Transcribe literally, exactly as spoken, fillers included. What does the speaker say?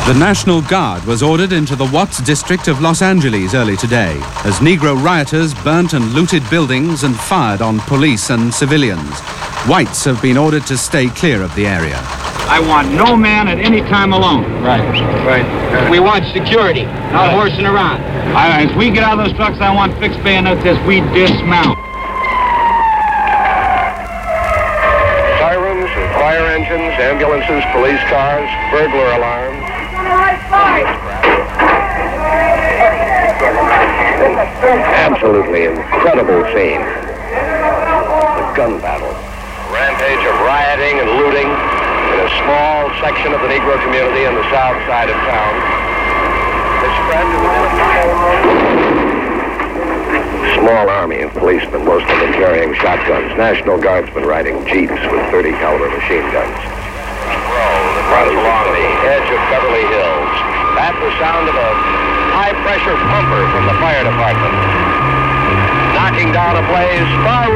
The National Guard was ordered into the Watts district of Los Angeles early today as Negro rioters burnt and looted buildings and fired on police and civilians. Whites have been ordered to stay clear of the area. I want no man at any time alone. Right, right. We want security, not right. horsing around. I, as we get out of those trucks, I want fixed bayonets as we dismount. Sirens and fire engines, ambulances, police cars, burglar alarms. Absolutely incredible scene. The gun battle. A rampage of rioting and looting in a small section of the Negro community on the south side of town. It spread to the small army of policemen, most of them carrying shotguns. National Guardsmen riding jeeps with thirty caliber machine guns. Runs along the edge of Beverly Hills. That's the sound of a high-pressure pumper from the fire department. Knocking down a blaze far